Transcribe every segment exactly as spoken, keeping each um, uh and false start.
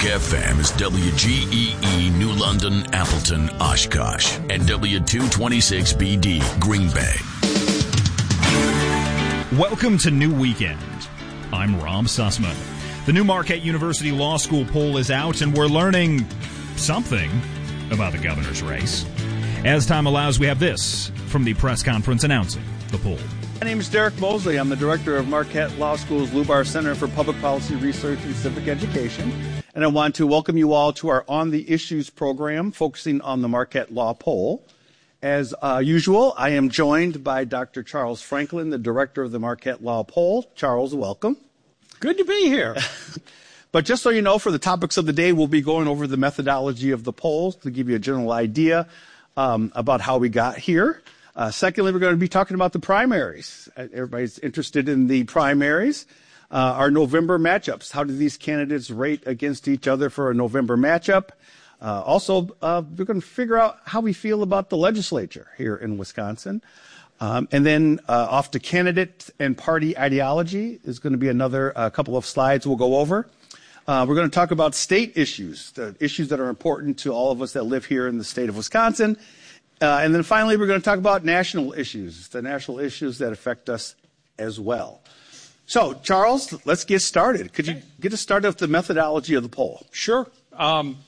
F M is W G E E New London, Appleton, Oshkosh, and W two twenty-six B D Green Bay. Welcome to New Weekend. I'm Rob Sussman. The new Marquette University Law School poll is out, and we're learning something about the governor's race. As time allows, we have this from the press conference announcing the poll. My name is Derek Mosley. I'm the director of Marquette Law School's Lubar Center for Public Policy Research and Civic Education. And I want to welcome you all to our On the Issues program focusing on the Marquette Law Poll. As uh, usual, I am joined by Doctor Charles Franklin, the director of the Marquette Law Poll. Charles, welcome. Good to be here. But just so you know, for the topics of the day, we'll be going over the methodology of the polls to give you a general idea um, about how we got here. Uh, secondly, we're going to be talking about the primaries. Everybody's interested in the primaries. Uh, our November matchups. How do these candidates rate against each other for a November matchup? Uh, also, uh, we're going to figure out how we feel about the legislature here in Wisconsin. Um, and then uh, off to candidate and party ideology is going to be another uh, couple of slides we'll go over. Uh, we're going to talk about state issues, the issues that are important to all of us that live here in the state of Wisconsin. Uh, and then finally, we're going to talk about national issues, the national issues that affect us as well. So, Charles, let's get started. Could you get us started with the methodology of the poll? Sure. Um,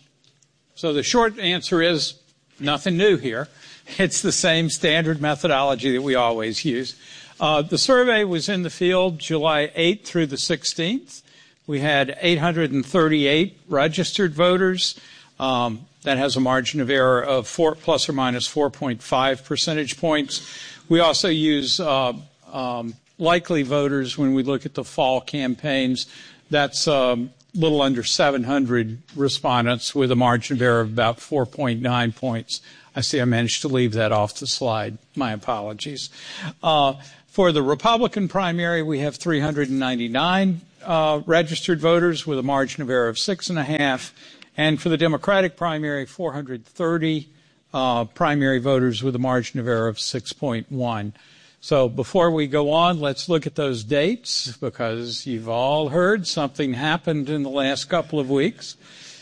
so the short answer is nothing new here. It's the same standard methodology that we always use. Uh, the survey was in the field July eighth through the sixteenth. We had eight hundred thirty-eight registered voters. Um, That has a margin of error of four, plus or minus four point five percentage points. We also use uh, um, likely voters when we look at the fall campaigns. That's a um, little under seven hundred respondents with a margin of error of about four point nine points. I see I managed to leave that off the slide. My apologies. Uh, for the Republican primary, we have three hundred ninety-nine uh, registered voters with a margin of error of six and a half. And for the Democratic primary, four hundred thirty uh, primary voters with a margin of error of six point one. So before we go on, let's look at those dates because you've all heard something happened in the last couple of weeks.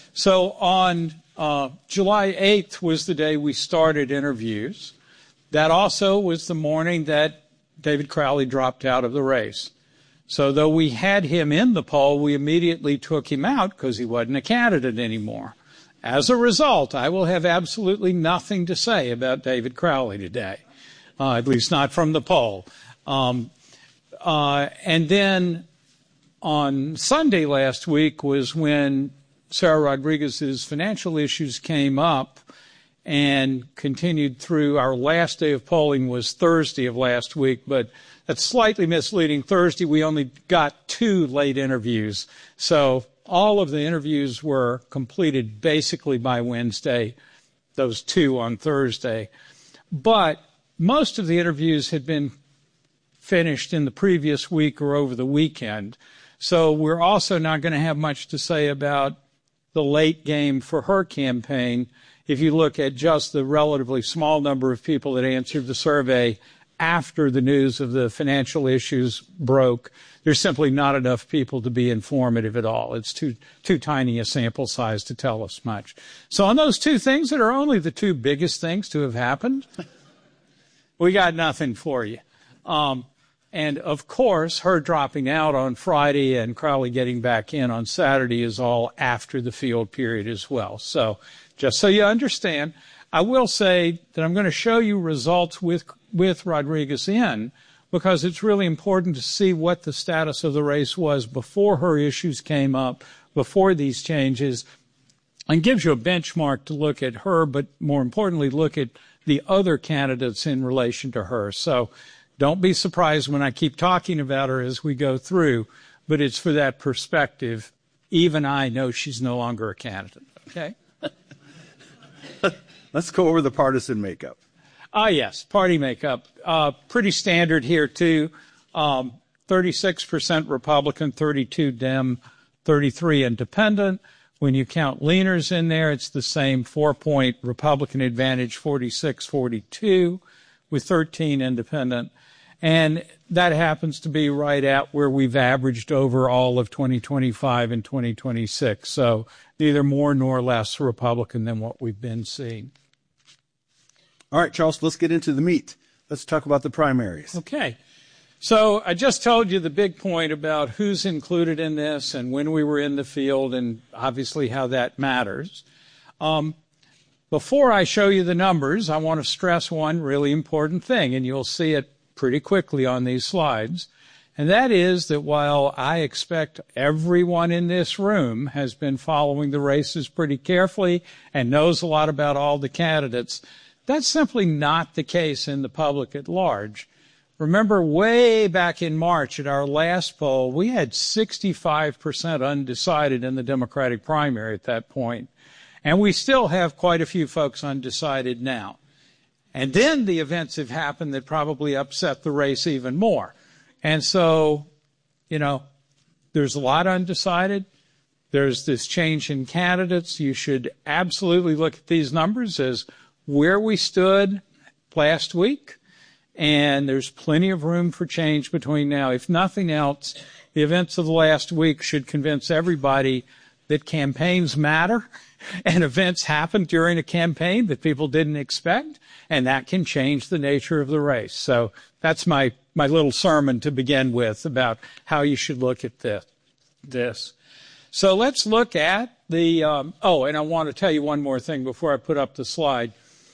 So on uh, July eighth was the day we started interviews. That also was the morning that David Crowley dropped out of the race. So though we had him in the poll, we immediately took him out because he wasn't a candidate anymore. As a result, I will have absolutely nothing to say about David Crowley today, uh, at least not from the poll. Um, uh, and then on Sunday last week was when Sarah Rodriguez's financial issues came up and continued through. Our last day of polling was Thursday of last week, but that's slightly misleading. Thursday, we only got two late interviews. So all of the interviews were completed basically by Wednesday, those two on Thursday. But most of the interviews had been finished in the previous week or over the weekend. So we're also not going to have much to say about the late game for her campaign. If you look at just the relatively small number of people that answered the survey after the news of the financial issues broke, there's simply not enough people to be informative at all. It's too too tiny a sample size to tell us much. So on those two things that are only the two biggest things to have happened, we got nothing for you. Um, and, of course, her dropping out on Friday and Crowley getting back in on Saturday is all after the field period as well. So just so you understand, I will say that I'm going to show you results with with Rodriguez in because it's really important to see what the status of the race was before her issues came up, before these changes, and gives you a benchmark to look at her, but more importantly, look at the other candidates in relation to her. So don't be surprised when I keep talking about her as we go through, but it's for that perspective. Even I know she's no longer a candidate, okay? Let's go over the partisan makeup. Ah, yes, party makeup. Uh, pretty standard here, too. Um, thirty-six percent Republican, thirty-two Dem, thirty-three Independent. When you count leaners in there, it's the same four-point Republican advantage, forty-six forty-two, with thirteen Independent. And that happens to be right at where we've averaged over all of twenty twenty-five and twenty twenty-six. So neither more nor less Republican than what we've been seeing. All right, Charles, let's get into the meat. Let's talk about the primaries. Okay. So I just told you the big point about who's included in this and when we were in the field and obviously how that matters. Um, before I show you the numbers, I want to stress one really important thing, and you'll see it pretty quickly on these slides. And that is that while I expect everyone in this room has been following the races pretty carefully and knows a lot about all the candidates, that's simply not the case in the public at large. Remember, way back in March at our last poll, we had sixty-five percent undecided in the Democratic primary at that point. And we still have quite a few folks undecided now. And then the events have happened that probably upset the race even more. And so, you know, there's a lot undecided. There's this change in candidates. You should absolutely look at these numbers as where we stood last week. And there's plenty of room for change between now. If nothing else, the events of the last week should convince everybody that campaigns matter and events happen during a campaign that people didn't expect, and that can change the nature of the race. So that's my, my little sermon to begin with about how you should look at this. this. So let's look at the, um, oh, and I want to tell you one more thing before I put up the slide.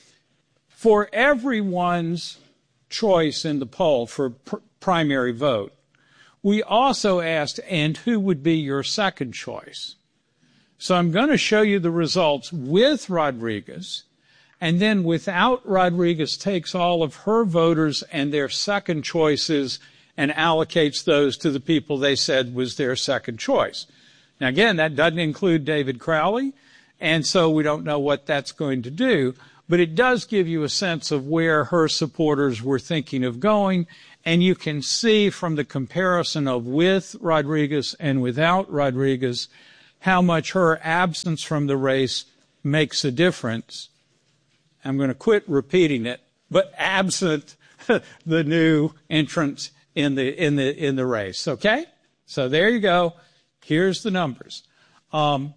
For everyone's choice in the poll for pr- primary vote, we also asked, and who would be your second choice? So I'm going to show you the results with Rodriguez, and then without Rodriguez takes all of her voters and their second choices and allocates those to the people they said was their second choice. Now again, that doesn't include David Crowley, and so we don't know what that's going to do, but it does give you a sense of where her supporters were thinking of going, and you can see from the comparison of with Rodriguez and without Rodriguez how much her absence from the race makes a difference. I'm going to quit repeating it, but absent the new entrants in the in the in the race. Okay, so there you go. Here's the numbers. Um,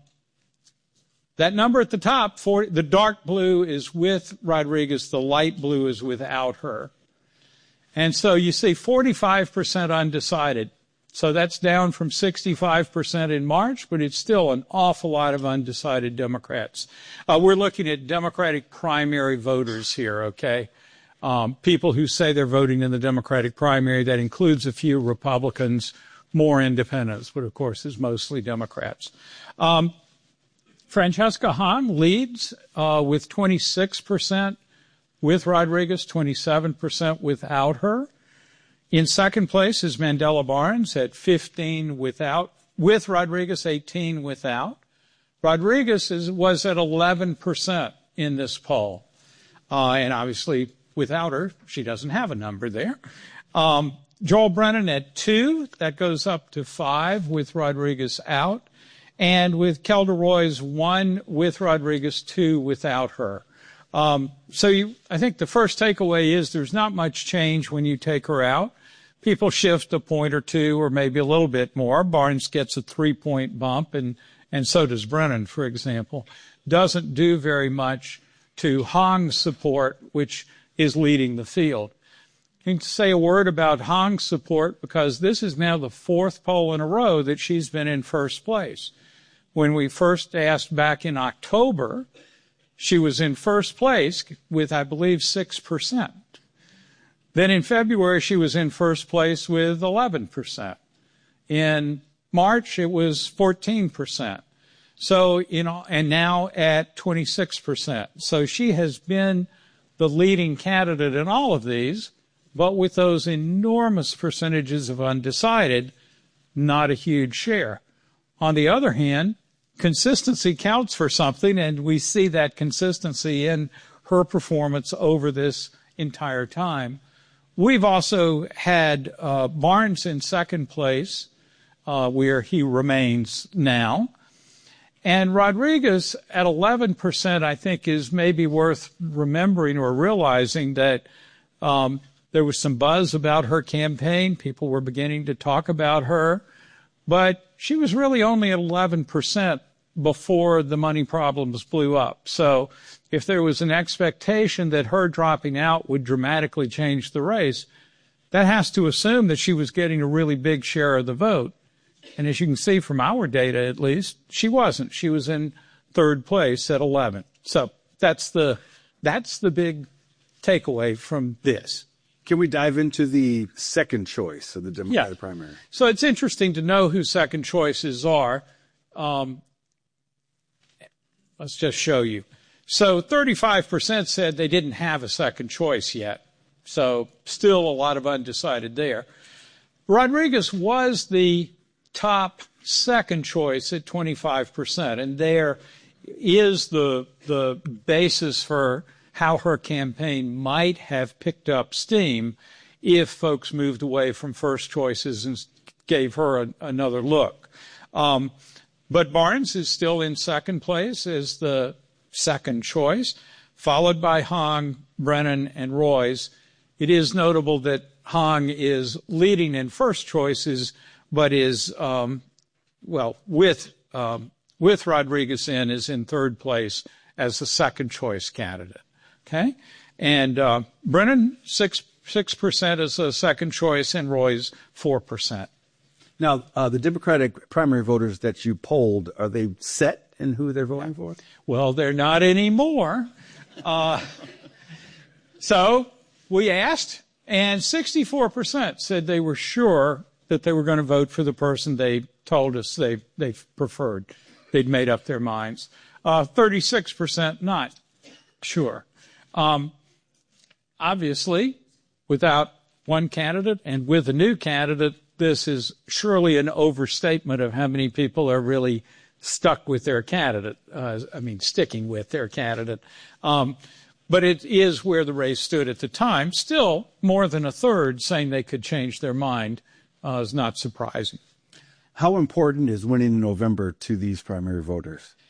that number at the top, forty, the dark blue is with Rodriguez, the light blue is without her. And so you see forty-five percent undecided. So that's down from sixty-five percent in March, but it's still an awful lot of undecided Democrats. Uh, we're looking at Democratic primary voters here, okay? Um, people who say they're voting in the Democratic primary. That includes a few Republicans, more independents, but of course is mostly Democrats. Um, Francesca Hahn leads uh, with twenty-six percent with Rodriguez, twenty-seven percent without her. In second place is Mandela Barnes at fifteen without, with Rodriguez, eighteen without. Rodriguez is, was at eleven percent in this poll. Uh, and obviously, without her, she doesn't have a number there. Um, Joel Brennan at two, that goes up to five with Rodriguez out. And with Kelda Roys, one with Rodriguez, two without her. Um, so you, I think the first takeaway is there's not much change when you take her out. People shift a point or two or maybe a little bit more. Barnes gets a three-point bump, and, and so does Brennan, for example. Doesn't do very much to Hong's support, which is leading the field. I need to say a word about Hong's support because this is now the fourth poll in a row that she's been in first place. When we first asked back in October, she was in first place with, I believe, six percent. Then in February, she was in first place with eleven percent. In March, it was fourteen percent. So, you know, and now at twenty-six percent. So she has been the leading candidate in all of these, but with those enormous percentages of undecided, not a huge share. On the other hand, consistency counts for something, and we see that consistency in her performance over this entire time. We've also had uh, Barnes in second place, uh, where he remains now. And Rodriguez at eleven percent, I think, is maybe worth remembering or realizing that um, There was some buzz about her campaign. People were beginning to talk about her. But she was really only at eleven percent before the money problems blew up. So if there was an expectation that her dropping out would dramatically change the race, that has to assume that she was getting a really big share of the vote. And as you can see from our data, at least, she wasn't. She was in third place at eleven. So that's the that's the big takeaway from this. Can we dive into the second choice of the Democratic yeah. primary? So it's interesting to know who second choices are. Um, let's just show you. So thirty-five percent said they didn't have a second choice yet. So still a lot of undecided there. Rodriguez was the top second choice at twenty-five percent, and there is the the basis for how her campaign might have picked up steam if folks moved away from first choices and gave her a, another look. Um, but Barnes is still in second place as the second choice, followed by Hong, Brennan, and Royce. It is notable that Hong is leading in first choices, but is, um, well, with um, with Rodriguez in, is in third place as the second choice candidate. Okay, and uh, Brennan six six percent as a second choice, and Roy's four percent. Now, uh, the Democratic primary voters that you polled, are they set in who they're voting for? Well, they're not anymore. Uh, so we asked, and sixty-four percent said they were sure that they were going to vote for the person they told us they they preferred. They'd made up their minds. Uh, thirty-six percent not sure. Um, obviously, without one candidate and with a new candidate, this is surely an overstatement of how many people are really stuck with their candidate. Uh, I mean, sticking with their candidate. Um, but it is where the race stood at the time. Still, more than a third saying they could change their mind uh, is not surprising. How important is winning in November to these primary voters?